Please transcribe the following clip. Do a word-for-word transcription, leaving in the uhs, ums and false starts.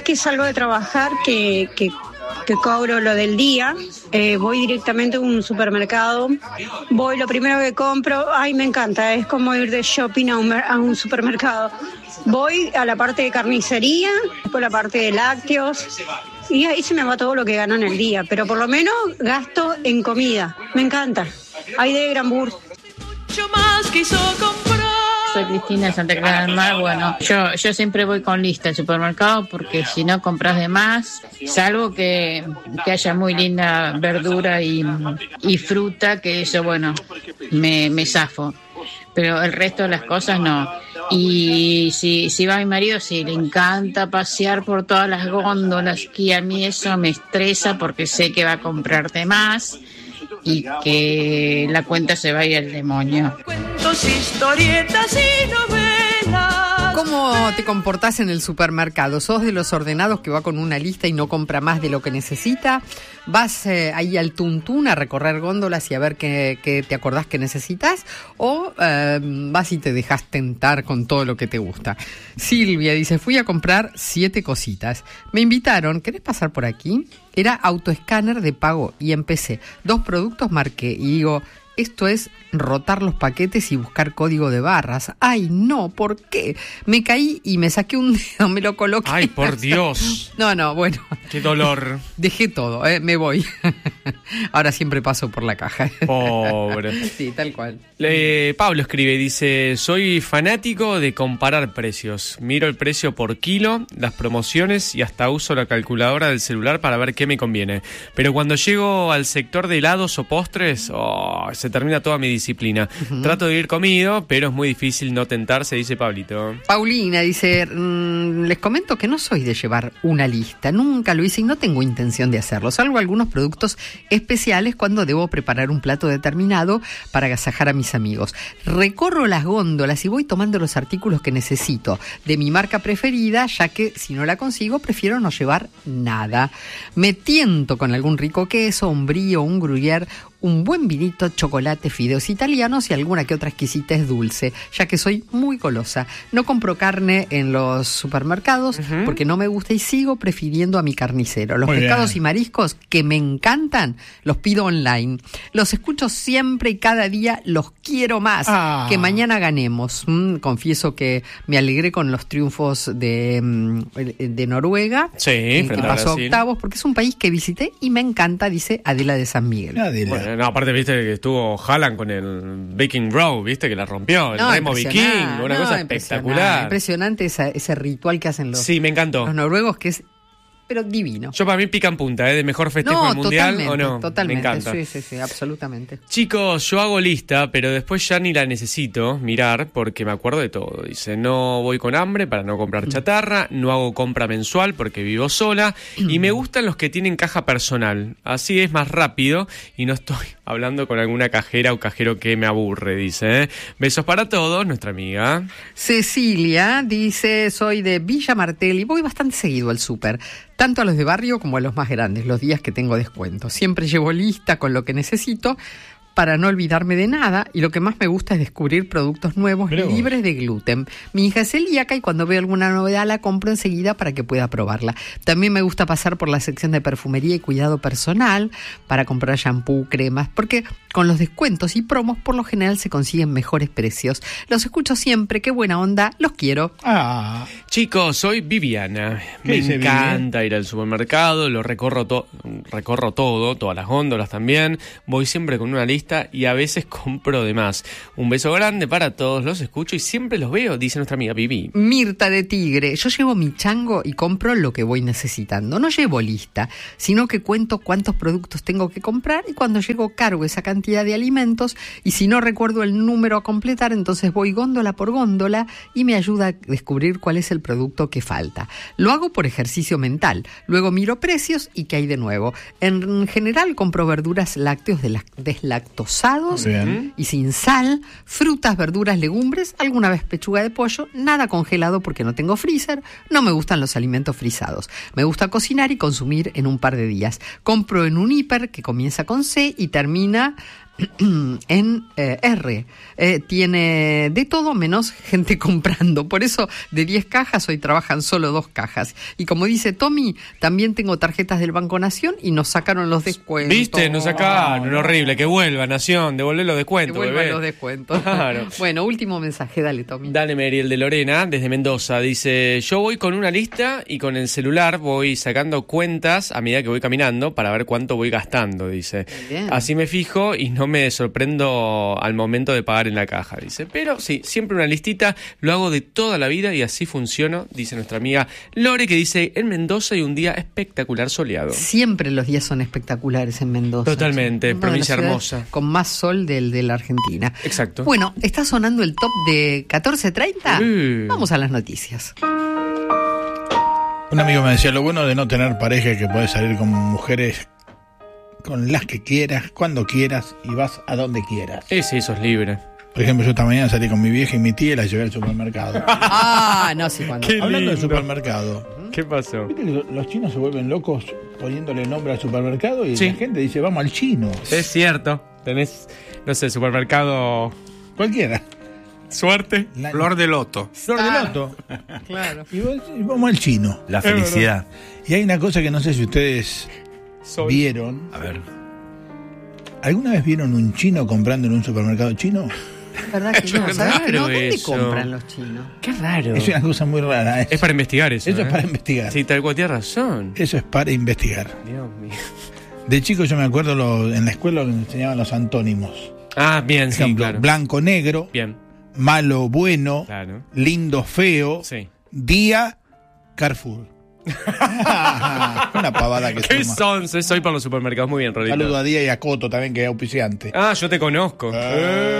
que salgo de trabajar, que, que, que cobro lo del día, eh, voy directamente a un supermercado, voy, lo primero que compro, ay, me encanta, es como ir de shopping a un, a un supermercado. Voy a la parte de carnicería, después la parte de lácteos, y ahí se me va todo lo que gano en el día, pero por lo menos gasto en comida, me encanta. Hay de Granbur. Mucho más quiso comprar. Soy Cristina de Santa Clara del Mar. Bueno, yo yo siempre voy con lista al supermercado porque si no compras de más, salvo que, que haya muy linda verdura y, y fruta, que eso, bueno, me, me zafo. Pero el resto de las cosas no. Y si, si va mi marido, sí, le encanta pasear por todas las góndolas, y a mí eso me estresa porque sé que va a comprarte más y que la cuenta se va a ir al demonio. Cuentos, historietas y novelas. ¿Cómo te comportás en el supermercado? ¿Sos de los ordenados que va con una lista y no compra más de lo que necesita? ¿Vas eh, ahí al tuntún a recorrer góndolas y a ver qué, qué te acordás que necesitas? ¿O eh, vas y te dejas tentar con todo lo que te gusta? Silvia dice, fui a comprar siete cositas. Me invitaron, ¿querés pasar por aquí? Era autoescáner de pago y empecé. Dos productos marqué y digo, esto es rotar los paquetes y buscar código de barras. ¡Ay, no! ¿Por qué? Me caí y me saqué un dedo, me lo coloqué. ¡Ay, por Dios! No, no, bueno. ¡Qué dolor! Dejé todo, ¿eh? Me voy. Ahora siempre paso por la caja. Pobre. Sí, tal cual. Le, Pablo escribe, dice, soy fanático de comparar precios. Miro el precio por kilo, las promociones y hasta uso la calculadora del celular para ver qué me conviene. Pero cuando llego al sector de helados o postres, oh, se termina toda mi disciplina. Uh-huh. Trato de ir comido, pero es muy difícil no tentarse, dice Pablito. Paulina dice, mmm, les comento que no soy de llevar una lista, nunca lo hice y no tengo intención de hacerlo, salvo algunos productos especiales cuando debo preparar un plato determinado para agasajar a mis amigos. Recorro las góndolas y voy tomando los artículos que necesito de mi marca preferida, ya que si no la consigo prefiero no llevar nada. Me tiento con algún rico queso, un brie o un gruyère, un buen vinito, chocolate, fideos italianos y alguna que otra exquisitez dulce, ya que soy muy golosa. No compro carne en los supermercados uh-huh. porque no me gusta y sigo prefiriendo a mi carnicero. Los muy pescados bien. Y mariscos que me encantan los pido online. Los escucho siempre y cada día los quiero más. Ah. Que mañana ganemos. Mm, confieso que me alegré con los triunfos de, de Noruega, sí, eh, que pasó a octavos, porque es un país que visité y me encanta, dice Adela de San Miguel. Adela. Bueno, no, aparte viste que estuvo Haaland con el Viking Row, viste que la rompió, el no, remo viking, una no, cosa espectacular. Impresionante esa, ese ritual que hacen los, sí, me encantó. Los noruegos, que es pero divino. Yo para mí pica en punta, ¿eh? De mejor festejo no, del mundial, ¿o no? Totalmente, me encanta. Sí, sí, sí, absolutamente. Chicos, yo hago lista, pero después ya ni la necesito mirar porque me acuerdo de todo. Dice, no voy con hambre para no comprar chatarra, no hago compra mensual porque vivo sola y me gustan los que tienen caja personal. Así es más rápido y no estoy hablando con alguna cajera o cajero que me aburre, dice. ¿eh? Besos para todos, nuestra amiga. Cecilia dice, soy de Villa Martelli, voy bastante seguido al súper. Tanto a los de barrio como a los más grandes, los días que tengo descuento. Siempre llevo lista con lo que necesito para no olvidarme de nada y lo que más me gusta es descubrir productos nuevos Pero... libres de gluten. Mi hija es celíaca y cuando veo alguna novedad la compro enseguida para que pueda probarla. También me gusta pasar por la sección de perfumería y cuidado personal para comprar shampoo, cremas, porque con los descuentos y promos por lo general se consiguen mejores precios. Los escucho siempre, qué buena onda, los quiero. Ah. Chicos, soy Viviana. Me encanta ir al supermercado, lo recorro, to- recorro todo, todas las góndolas también. Voy siempre con una lista y a veces compro de más. Un beso grande para todos, los escucho y siempre los veo, dice nuestra amiga Vivi. Mirta de Tigre, yo llevo mi chango y compro lo que voy necesitando. No llevo lista, sino que cuento cuántos productos tengo que comprar y cuando llego cargo esa cantidad de alimentos y si no recuerdo el número a completar, entonces voy góndola por góndola y me ayuda a descubrir cuál es el producto que falta. Lo hago por ejercicio mental, luego miro precios y qué hay de nuevo. En general compro verduras lácteos de la, deslactosados y sin sal, frutas, verduras, legumbres, alguna vez pechuga de pollo, nada congelado porque no tengo freezer, no me gustan los alimentos frisados. Me gusta cocinar y consumir en un par de días. Compro en un hiper que comienza con C y termina en eh, R. Eh, tiene de todo menos gente comprando. Por eso de diez cajas hoy trabajan solo dos cajas. Y como dice Tommy, también tengo tarjetas del Banco Nación y nos sacaron los descuentos. ¿Viste? Nos sacaron. Oh, horrible. Que vuelva, Nación. Devolver los descuentos, Devuelvan bebé. los descuentos. Claro. Bueno, último mensaje. Dale, Tommy. Dale, Mary, el de Lorena, desde Mendoza. Dice, yo voy con una lista y con el celular voy sacando cuentas a medida que voy caminando para ver cuánto voy gastando, dice. Bien. Así me fijo y no me sorprendo al momento de pagar en la caja, dice. Pero sí, siempre una listita, lo hago de toda la vida y así funciono, dice nuestra amiga Lore, que dice, en Mendoza hay un día espectacular soleado. Siempre los días son espectaculares en Mendoza. Totalmente, Una provincia de las ciudades hermosa. con más sol del de la Argentina. Exacto. Bueno, está sonando el top de catorce treinta. Sí. Vamos a las noticias. Un amigo me decía, lo bueno de no tener pareja es que puedes salir con mujeres con las que quieras, cuando quieras y vas a donde quieras. Sí, sí, sos libre. Por ejemplo, yo esta mañana salí con mi vieja y mi tía y la llevé al supermercado. Ah, no, sí, cuando. Qué Hablando lindo. del supermercado, ¿Qué pasó? ¿viste que los chinos se vuelven locos poniéndole nombre al supermercado y Sí. la gente dice, vamos al chino? Es cierto. Tenés, no sé, supermercado Cualquiera. Suerte. La- Flor de loto. Flor de loto. Claro. Y vos decís, vamos al chino. La felicidad. Y hay una cosa que no sé si ustedes Soy- vieron. A ver. ¿Alguna vez vieron un chino comprando en un supermercado chino? Es verdad que Qué no, ¿sabes? raro No, ¿dónde eso. compran los chinos? Qué raro. Es una cosa muy rara. Es para investigar eso. Eso ¿eh? es para investigar. Sí, tal cual, tienes razón. Eso es para investigar. Dios mío. De chico yo me acuerdo lo- en la escuela nos enseñaban los antónimos. Ah, bien, Por sí, ejemplo, claro. blanco, negro, Bien, malo, bueno, claro. lindo, feo, Sí. día, Carrefour. Una pavada que ¿Qué suma. son? Soy para los supermercados. Muy bien, Rodrigo. Saludo a Día y a Coto también, que es auspiciante. Ah, yo te conozco. Ah.